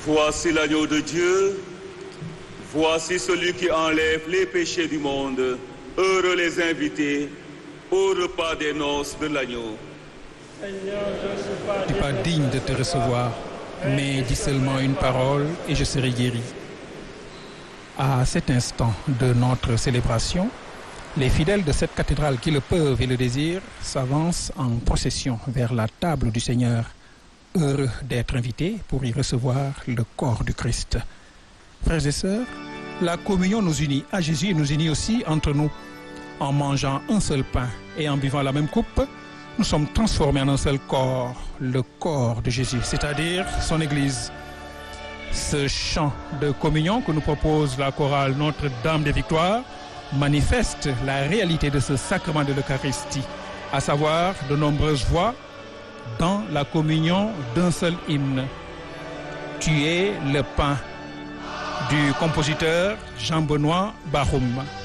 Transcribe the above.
Voici l'agneau de Dieu, voici celui qui enlève les péchés du monde. Heureux les invités au repas des noces de l'agneau. Je ne suis pas digne de te recevoir, mais dis seulement une parole et je serai guéri. À cet instant de notre célébration, les fidèles de cette cathédrale qui le peuvent et le désirent s'avancent en procession vers la table du Seigneur, heureux d'être invités pour y recevoir le corps du Christ. Frères et sœurs, la communion nous unit à Jésus et nous unit aussi entre nous. En mangeant un seul pain et en buvant la même coupe, nous sommes transformés en un seul corps, le corps de Jésus, c'est-à-dire son Église. Ce chant de communion que nous propose la chorale Notre-Dame des Victoires manifeste la réalité de ce sacrement de l'Eucharistie, à savoir de nombreuses voix dans la communion d'un seul hymne. Tu es le pain du compositeur Jean-Benoît Bahoum.